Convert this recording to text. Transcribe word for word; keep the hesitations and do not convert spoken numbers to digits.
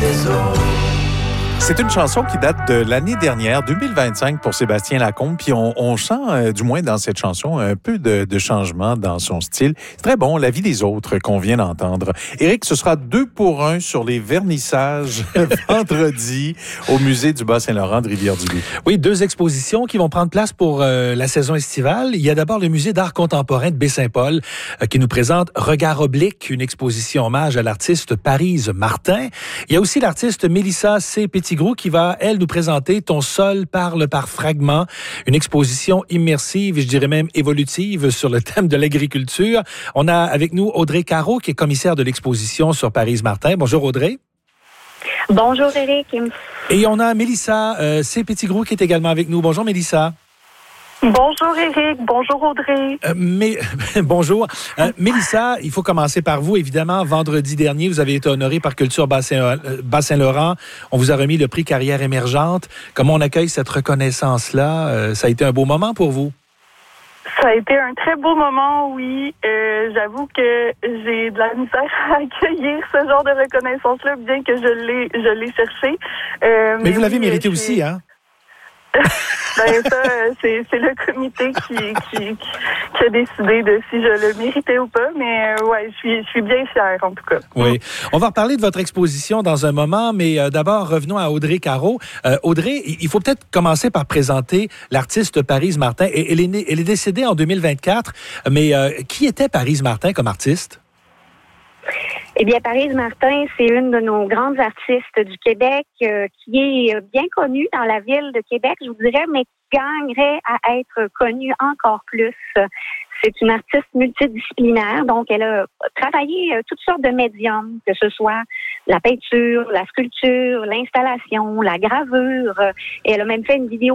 des autres. C'est une chanson qui date de l'année dernière, deux mille vingt-cinq, pour Sébastien Lacombe. Puis on, on sent, euh, du moins dans cette chanson, un peu de, de changement dans son style. C'est très bon, La vie des autres qu'on vient d'entendre. Éric, ce sera deux pour un sur les vernissages vendredi au musée du Bas-Saint-Laurent de Rivière-du-Loup. Oui, deux expositions qui vont prendre place pour euh, la saison estivale. Il y a d'abord le musée d'art contemporain de Baie-Saint-Paul euh, qui nous présente Regard oblique, une exposition hommage à l'artiste Parise Martin. Il y a aussi l'artiste Mélissa C. Petitgrou qui va, elle, nous présenter Ton sol parle par fragments, une exposition immersive, je dirais même évolutive sur le thème de l'agriculture. On a avec nous Audrey Caro, qui est commissaire de l'exposition sur Parise Martin. Bonjour Audrey. Bonjour Éric. Et on a Mélissa euh, C. Petitgrou qui est également avec nous. Bonjour Mélissa. Bonjour Éric, bonjour Audrey. Euh, mais, bonjour. Euh, Mélissa, il faut commencer par vous. Évidemment, vendredi dernier, vous avez été honorée par Culture Bas-Saint- euh, Bas-Saint-Laurent. On vous a remis le prix Carrière émergente. Comment on accueille cette reconnaissance-là? Euh, ça a été un beau moment pour vous? Ça a été un très beau moment, oui. Euh, j'avoue que j'ai de la misère à accueillir ce genre de reconnaissance-là, bien que je l'ai, je l'ai cherché. Euh, mais, mais vous l'avez oui, mérité je... aussi, hein? Ben ça, c'est, c'est le comité qui, qui, qui a décidé de si je le méritais ou pas, mais euh, ouais, je suis, je suis bien fière en tout cas. Oui. On va reparler de votre exposition dans un moment, mais euh, d'abord, revenons à Audrey Caro. Euh, Audrey, il faut peut-être commencer par présenter l'artiste Parise Martin. Et, elle, est née, elle est décédée en deux mille vingt-quatre, mais euh, qui était Parise Martin comme artiste? Eh bien, Parise Martin, c'est une de nos grandes artistes du Québec euh, qui est bien connue dans la ville de Québec, je vous dirais, mais qui gagnerait à être connue encore plus. C'est une artiste multidisciplinaire, donc elle a travaillé euh, toutes sortes de médiums, que ce soit la peinture, la sculpture, l'installation, la gravure. Et elle a même fait une vidéo